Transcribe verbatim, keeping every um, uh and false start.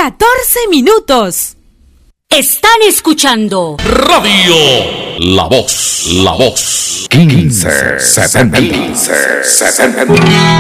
catorce minutos. Están escuchando Radio La Voz, La Voz. quince setenta.